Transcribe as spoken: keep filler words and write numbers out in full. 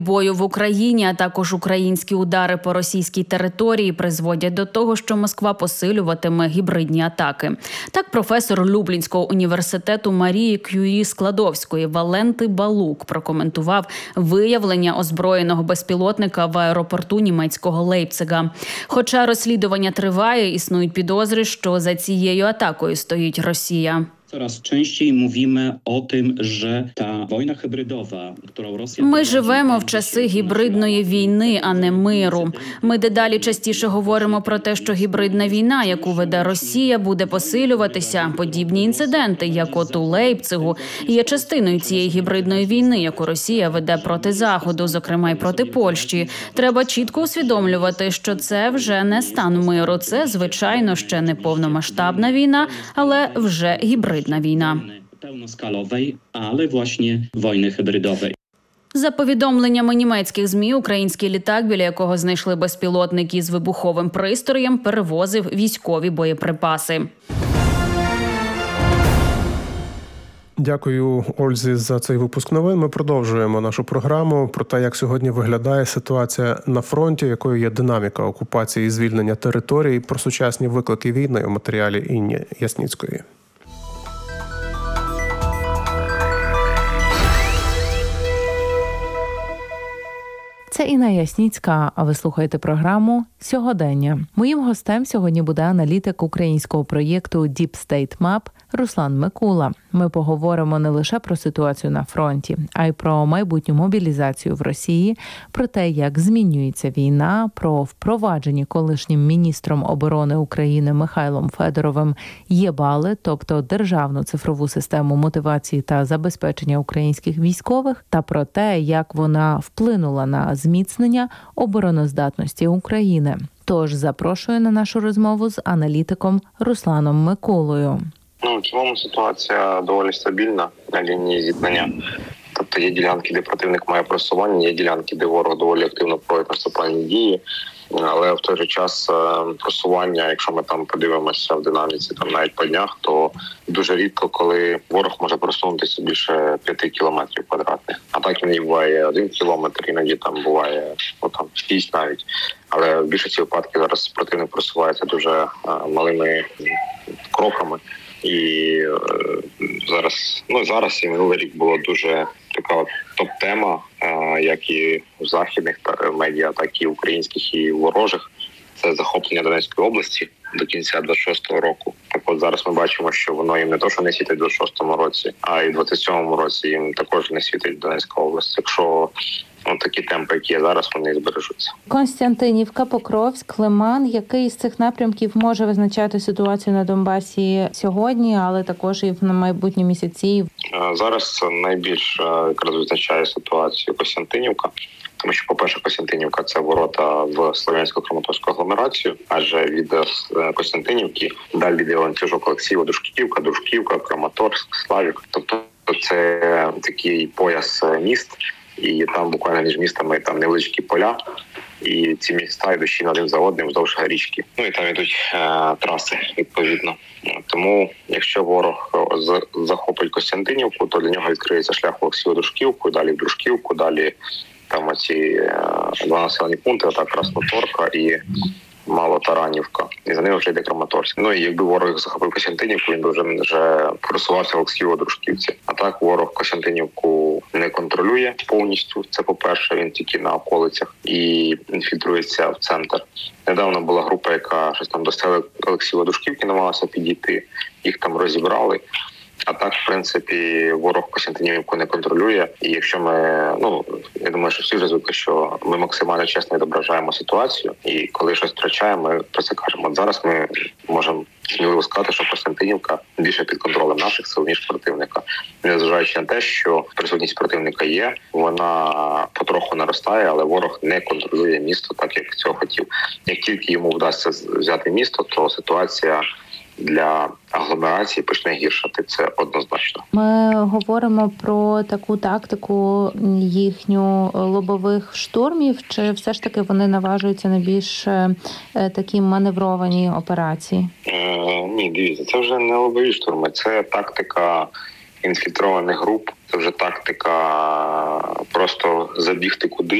Бою в Україні, а також українські удари по російській території призводять до того, що Москва посилюватиме гібридні атаки. Так, професор Люблінського університету Марії Кюрі Складовської Валенти Балук прокоментував виявлення озброєного безпілотника в аеропорту німецького Лейпцига. Хоча розслідування триває, існують підозри, що за цією атакою стоїть Росія. Coraz częściej mówimy o tym, że ta wojna hybrydowa, którą Rosja... Ми живемо в часи гібридної війни, а не миру. Ми дедалі частіше говоримо про те, що гібридна війна, яку веде Росія, буде посилюватися. Подібні інциденти, як от у Лейпцигу, є частиною цієї гібридної війни, яку Росія веде проти Заходу, зокрема й проти Польщі. Треба чітко усвідомлювати, що це вже не стан миру. Це, звичайно, ще не повномасштабна війна, але вже гібридна війна. Pełnoskalowej, ale właśnie wojny hybrydowej. За повідомленнями німецьких ЗМІ, український літак, біля якого знайшли безпілотник із вибуховим пристроєм, перевозив військові боєприпаси. Дякую, Ользі, за цей випуск новин. Ми продовжуємо нашу програму про те, як сьогодні виглядає ситуація на фронті, якою є динаміка окупації і звільнення територій, про сучасні виклики війни у матеріалі Інні Ясніцької. Це Інна Ясніцька, а ви слухаєте програму «Сьогодення». Моїм гостем сьогодні буде аналітик українського проєкту Deep State Map Руслан Микула. Ми поговоримо не лише про ситуацію на фронті, а й про майбутню мобілізацію в Росії, про те, як змінюється війна, про впроваджені колишнім міністром оборони України Михайлом Федоровим ЄБАЛи, тобто державну цифрову систему мотивації та забезпечення українських військових, та про те, як вона вплинула на зміцнення обороноздатності України. Тож запрошую на нашу розмову з аналітиком Русланом Микулою. Ну, в цілому ситуація доволі стабільна на лінії зіткнення. Тобто є ділянки, де противник має просування, є ділянки, де ворог доволі активно проводить наступальні дії. Але в той же час просування, якщо ми там подивимося в динаміці, там навіть по днях, то дуже рідко, коли ворог може просунутися більше п'яти кілометрів квадратних. А так іноді буває один кілометр, іноді там буває ну, там, шість навіть. Але в більшості випадків зараз противник просувається дуже малими кроками. І е, зараз, ну зараз і минулий рік було дуже така топ-тема, е, як і в західних медіа, так і українських, і ворожих. Це захоплення Донецької області до кінця двадцять шостого року. Так от зараз ми бачимо, що воно їм не то, що не світить в двадцять шостому році, а й в двадцять сьомому році їм також не світить Донецька область. Якщо ну, такі темпи, які є зараз, вони збережуться. Константинівка, Покровськ, Лиман. Який з цих напрямків може визначати ситуацію на Донбасі сьогодні, але також і в майбутні місяці? Зараз найбільш якраз визначає ситуацію Костянтинівка. Тому що, по-перше, Костянтинівка – це ворота в Слов'янсько-Краматорську агломерацію, адже від Костянтинівки далі йде ланцюжок Олексіїв, Дружківка, Дружківка, Краматорськ, Славік. Тобто це такий пояс міст, і там буквально між містами там невеличкі поля, і ці міста йдуть ще один за одним вздовж річки. Ну і там йдуть е, траси, відповідно. Тому, якщо ворог захопить Костянтинівку, то для нього відкриється шлях в Олексію-Дружківку, далі в Дружківку, далі там оці е, два населені пункти, отак Красноторка і Малотаранівка. І за ними вже йде Краматорськ. Ну і якби ворог захопив Костянтинівку, він би вже, вже просувався в Олексію-Дружківці. А так ворог Костянтинівку не контролює повністю. Це по-перше, він тільки на околицях і інфільтрується в центр. Недавно була група, яка щось там до села Олексію-Дружківки намагалася підійти. Їх там розібрали. А так, в принципі, ворог Костянтинівку не контролює. І якщо ми, ну, я думаю, що всі вже звикли, що ми максимально чесно відображаємо ситуацію. І коли щось втрачаємо, ми про це кажемо. От зараз ми можемо сміливо сказати, що Костянтинівка більше під контролем наших сил, ніж противника. Незважаючи на те, що присутність противника є, вона потроху наростає, але ворог не контролює місто так, як цього хотів. Як тільки йому вдасться взяти місто, то ситуація для агломерації почне гіршати, це однозначно. Ми говоримо про таку тактику їхню лобових штурмів, чи все ж таки вони наважуються на більш е, такі маневровані операції? Е, ні, дивіться, це вже не лобові штурми, це тактика інфільтрованих груп. Це вже тактика просто забігти куди